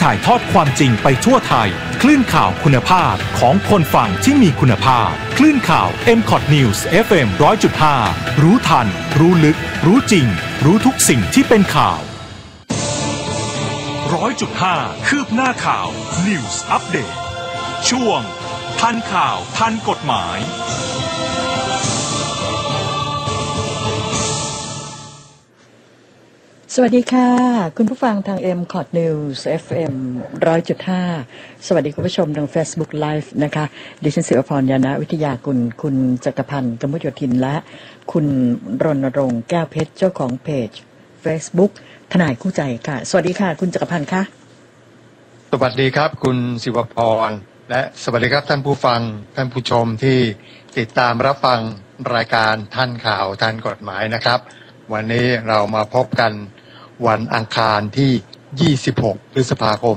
ถ่ายทอดความจริงไปทั่วไทยคลื่นข่าวคุณภาพของคนฟังที่มีคุณภาพคลื่นข่าว MCOT News FM 100.5 รู้ทันรู้ลึกรู้จริงรู้ทุกสิ่งที่เป็นข่าว 100.5 คืบหน้าข่าว News Update ช่วงทันข่าวทันกฎหมายสวัสดีค่ะคุณผู้ฟังทาง MCOT News FM 100.5 สวัสดีคุณผู้ชมทาง Facebook Live นะคะดิฉันศิวพรยานะวิทยากุลคุณจักรพันธ์กมลโยธินและคุณรณรงค์แก้วเพชรเจ้าของเพจ Facebook ทนายคู่ใจค่ะสวัสดีค่ะคุณจักรพันธ์ค่ะสวัสดีครับคุณศิวพรและสวัสดีครับท่านผู้ฟังท่านผู้ชมที่ติดตามรับฟังรายการทันข่าวทันกฎหมายนะครับวันนี้เรามาพบกันวันอังคารที่26พฤษภาคม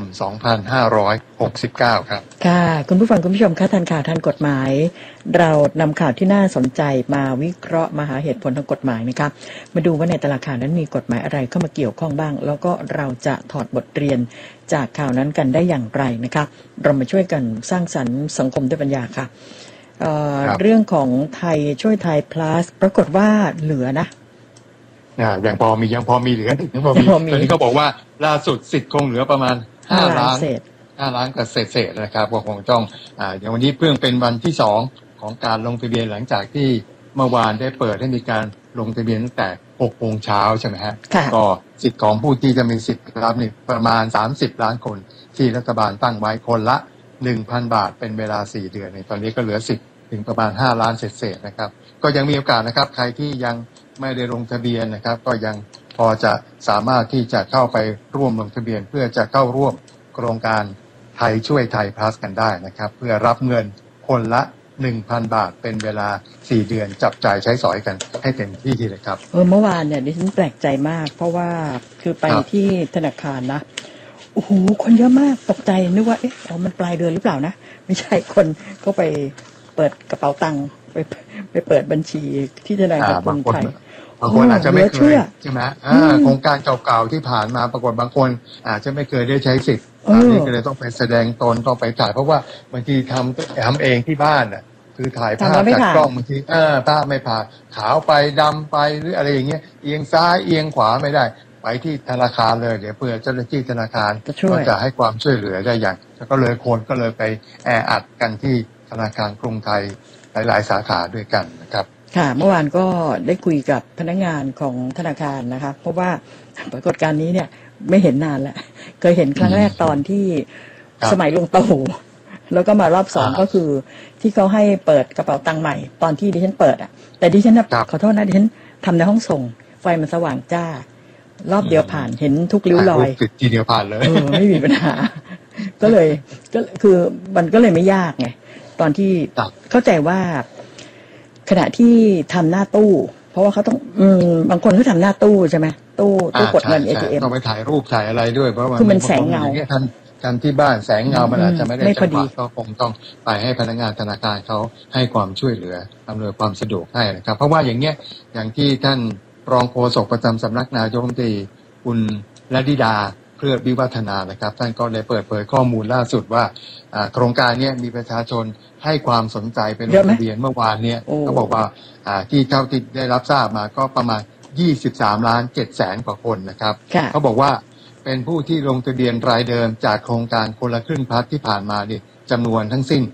2569ครับค่ะคุณผู้ฟังคุณผู้ชมคะทันข่าวทันกฎหมายเรานำข่าวที่น่าสนใจมาวิเคราะห์มาหาเหตุผลทางกฎหมายนะครับมาดูว่าในแต่ละข่าวนั้นมีกฎหมายอะไรเข้ามาเกี่ยวข้องบ้างแล้วก็เราจะถอดบทเรียนจากข่าวนั้นกันได้อย่างไรนะคะเรามาช่วยกันสร้างสรรค์สังคมด้วยปัญญาค่ะเรื่องของไทยช่วยไทย plus ปรากฏว่าเหลือนะยังพอมีเหลือยังพอมีตอนนี้เขาบอกว่าล่าสุดสิทธิ์คงเหลือประมาณ5 ล้าน5 ล้านกับเศษนะครับก็คงต้องอย่างวันนี้เพิ่งเป็นวันที่2ของการลงทะเบียนหลังจากที่เมื่อวานได้เปิดให้มีการลงทะเบียนตั้งแต่6 โมงเช้าใช่ไหมฮะก็สิทธิ์ของผู้ที่จะมีสิทธิ์รับนี่ประมาณ30 ล้านคนที่รัฐบาลตั้งไว้คนละ 1,000 บาทเป็นเวลา4 เดือนในตอนนี้ก็เหลือสิทธิ์ถึงประมาณ5 ล้านเศษนะครับก็ยังมีโอกาสนะครับใครที่ยังไม่ได้ลงทะเบียนนะครับก็ยังพอจะสามารถที่จะเข้าไปร่วมลงทะเบียนเพื่อจะเข้าร่วมโครงการไทยช่วยไทย plus กันได้นะครับเพื่อรับเงินคนละ 1,000 บาทเป็นเวลา4 เดือนจับจ่ายใช้สอยกันให้เต็มที่เลยครับเมื่อวานเนี่ยดิฉันแปลกใจมากเพราะว่าคือไปที่ธนาคารนะโอ้โหคนเยอะมากตกใจนึกว่ามันปลายเดือนหรือเปล่านะไม่ใช่คนก็ไปเปิดกระเป๋าตังค์ไปเปิดบัญชีที่ธนาคารกรุงไทยบางคนอาจจะไม่เคยใช่ไหมโครงการเก่าๆที่ผ่านมาปรากฏบางคนอาจจะไม่เคยได้ใช้สิทธิ์อันนี้ก็เลยต้องไปแสดงตนต้องไปถ่ายเพราะว่าบางทีทำเองที่บ้านคือถ่ายภาพจากกล้องบางทีภาพไม่ผ่านขาวไปดำไปหรืออะไรอย่างเงี้ยเอียงซ้ายเอียงขวาไม่ได้ไปที่ธนาคารเลยเดี๋ยวเพื่อเจ้าหน้าที่ธนาคารก็จะให้ความช่วยเหลือได้อย่างแล้วก็เลยคนก็เลยไปแออัดกันที่ธนาคารกรุงไทยหลายๆสาขาด้วยกันนะครับค่ะเมื่อวานก็ได้คุยกับพนักงานของธนาคารนะคะเพราะว่าปรากฏการณ์นี้เนี่ยไม่เห็นนานแล้วเคยเห็นครั้งแรกตอนที่สมัยลุงตู่แล้วก็มารอบ2ก็คือที่เขาให้เปิดกระเป๋าตังค์ใหม่ตอนที่ดิฉันเปิดแต่ดิฉันขอโทษนะดิฉันทำในห้องส่งไฟมันสว่างจ้ารอบเดียวผ่านเห็นทุกริ้วรอยทีเดียวผ่านเลยไม่มีปัญหาก็คือมันก็เลยไม่ยากไงตอนที่เข้าใจว่าขณะที่ทำหน้าตู้เพราะว่าเขาต้องบางคนเขาทำหน้าตู้ใช่ไหมตู้กดเงิน ATM ต้องไปถ่ายรูปถ่ายอะไรด้วยเพราะว่าคือมันแสงเงาทำที่บ้านแสงเงามันอาจจะไม่ได้จังหวะก็คงต้องไปให้พนักงานธนาคารเขาให้ความช่วยเหลืออำนวยความสะดวกให้นะครับเพราะว่าอย่างเงี้ยอย่างที่ท่านรองโฆษกประจำสำนักนายกรัฐมนตรีคุณลดิดาเพื่อวิวัฒนานะครับท่านก็ได้เปิดเผยข้อมูลล่าสุดว่าโครงการนี้มีประชาชนให้ความสนใจเป็นลงทะเบียนเมื่อวานเนี่ยเขาบอกว่าที่เท่าที่ได้รับทราบมาก็ประมาณ23.7 ล้านกว่าคนนะครับเขาบอกว่าเป็นผู้ที่ลงทะเบียนรายเดิมจากโครงการคนละครึ่งพลัสที่ผ่านมาเนี่ยจำนวนทั้งสิ้น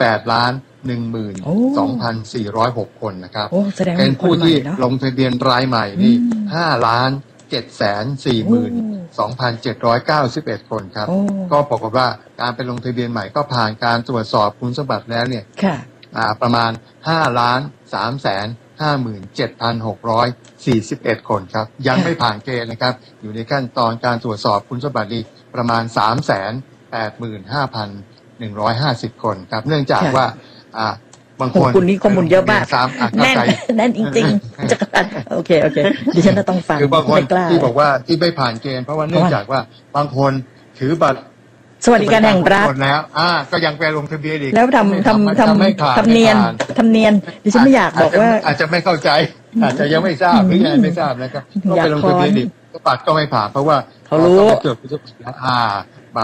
18,12,406 คนนะครับเป็นผู้ที่ลงทะเบียนรายใหม่นี่5,742,791 คนครับก็ปรากฏว่าการไปลงทะเบียนใหม่ก็ผ่านการตรวจสอบคุณสมบัติแล้วเนี่ยประมาณ5,357,641 คนครับยังไม่ผ่านเกณฑ์นะครับอยู่ในขั้นตอนการตรวจสอบคุณสมบัติประมาณ385,150 คนครับเนื่องจากว่าบางคนคุณนี่ข้อมูลเยอะมากแน่นจริงๆจักรพันธ์โอเคดิฉันต้องฟังคือบางคนที่บอกว่าที่ไม่ผ่านเกณฑ์เพราะว่าเนื่องจากว่าบางคนถือบัตรสวัสดิการแห่งรัฐแล้วก็ยังไปลงทะเบียนอีกแล้วทำเนียนดิฉันไม่อยากบอกว่าอาจจะไม่เข้าใจอาจจะยังไม่ทราบหรือยังไม่ทราบนะครับก็ไปลงทะเบียนอีกบัตรก็ไม่ผ่านเพราะว่าเขารู้เกิด